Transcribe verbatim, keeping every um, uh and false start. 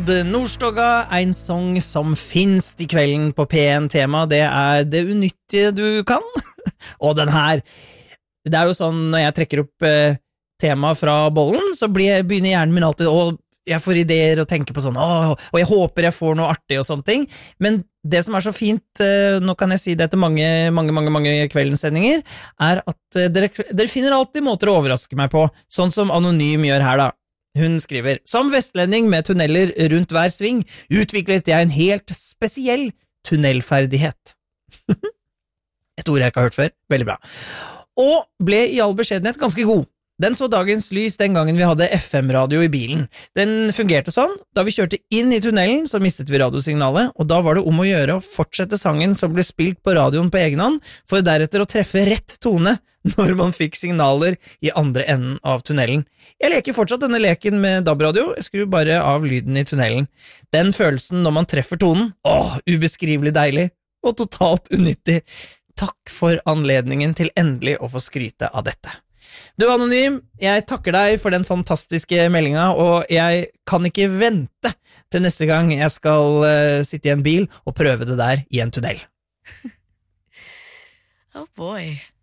Odd Nordstoga, en sång som finnes i kvelden på P en tema, det er det unyttige du kan. Og den her, det er jo sånn, når jeg trekker opp eh, tema fra bollen, så blir, begynner hjernen min alltid, og jeg får ideer og tenker på sånn, åh, og jeg håper jeg får noe artig og sånne ting, men det som er så fint, eh, nå kan jeg si det etter mange, mange, mange, mange kveldens sendinger, er at eh, dere, dere finner alltid måter å overraske meg på, sånn som Anonym gjør her da. Hun skriver, som vestlending med tunneler rundt hver sving, utviklet jeg en helt spesiell tunnelferdighet. Et ord jeg ikke har hørt før, veldig bra. Og ble i all beskjedenhet ganske god. Den så dagens lys den gangen vi hadde F M-radio i bilen. Den fungerte sånn, da vi kjørte inn i tunnelen så mistet vi radiosignalet, og da var det om å gjøre å fortsette sangen som ble spilt på radioen på egen hånd, for deretter å treffe rett tone når man fikk signaler i andre enden av tunnelen. Jeg leker fortsatt denne leken med D A B-radio, jeg skrur bare av lyden i tunnelen. Den følelsen når man treffer tonen, åh, ubeskrivelig deilig, og totalt unyttig. Takk for anledningen til endelig å få skryte av dette. Du Anonym, jeg takker deg for den fantastiske meldinga, og jeg kan ikke vente til neste gang jeg skal uh, sitte i en bil og prøve det der i en tunnel. Oh boy.